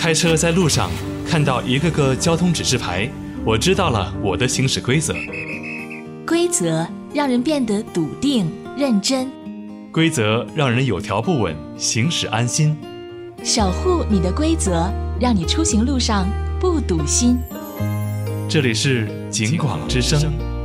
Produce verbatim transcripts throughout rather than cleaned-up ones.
开车在路上看到一个个交通指示牌，我知道了我的行驶规则。 规则让人变得笃定认真， 规则让人有条不紊，行驶安心。 守护你的规则，让你出行路上不堵心。 这里是警广之声。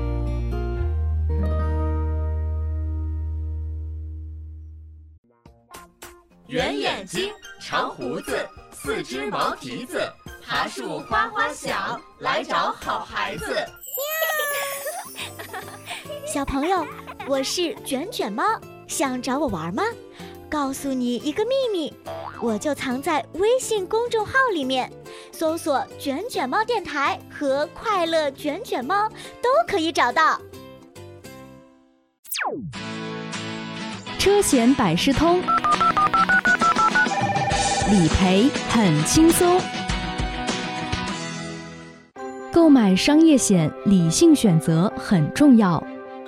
圆眼睛，长胡子，四只毛蹄子，爬树花花小，来找好孩子。 小朋友，我是卷卷猫，想找我玩吗？告诉你一个秘密，我就藏在微信公众号里面，搜索卷卷猫电台和快乐卷卷猫都可以找到。 车险百事通，理赔很轻松。购买商业险，理性选择很重要。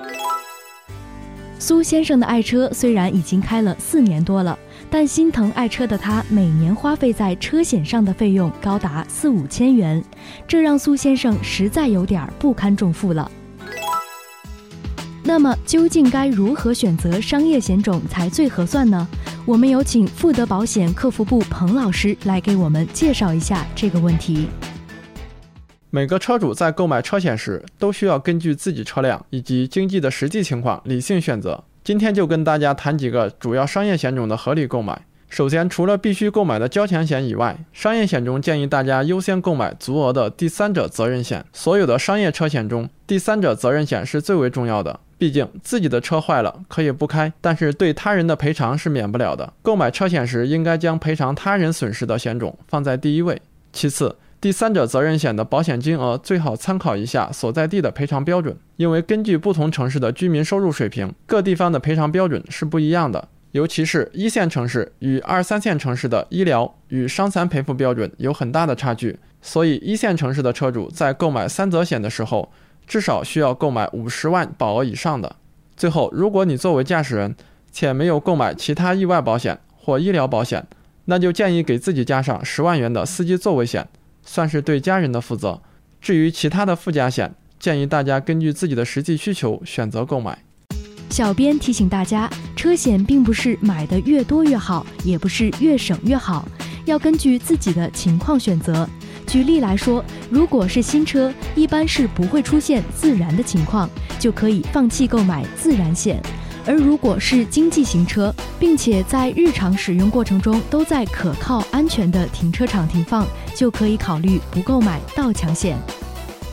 苏先生的爱车虽然已经开了四年多了，但心疼爱车的他每年花费在车险上的费用高达四五千元，这让苏先生实在有点不堪重负了。那么究竟该如何选择商业险种才最合算呢？我们有请富德保险客服部彭老师来给我们介绍一下这个问题。 每个车主在购买车险时，都需要根据自己车辆以及经济的实际情况理性选择。今天就跟大家谈几个主要商业险种的合理购买。首先，除了必须购买的交强险以外，商业险中建议大家优先购买足额的第三者责任险。所有的商业车险中，第三者责任险是最为重要的。毕竟自己的车坏了可以不开，但是对他人的赔偿是免不了的。购买车险时，应该将赔偿他人损失的险种放在第一位。其次，第三者责任险的保险金额最好参考一下所在地的赔偿标准，因为根据不同城市的居民收入水平，各地方的赔偿标准是不一样的。尤其是一线城市与二三线城市的医疗与伤残赔付标准有很大的差距，所以一线城市的车主在购买三责险的时候，至少需要购买五十万保额以上的。最后，如果你作为驾驶人且没有购买其他意外保险或医疗保险，那就建议给自己加上十万元的司机座位险，算是对家人的负责。至于其他的附加险，建议大家根据自己的实际需求选择购买。 小编提醒大家，车险并不是买的越多越好，也不是越省越好，要根据自己的情况选择。举例来说，如果是新车，一般是不会出现自燃的情况，就可以放弃购买自燃险。而如果是经济型车，并且在日常使用过程中都在可靠安全的停车场停放，就可以考虑不购买盗抢险。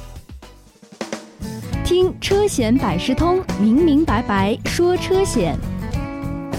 听车险百事通，明明白白说车险。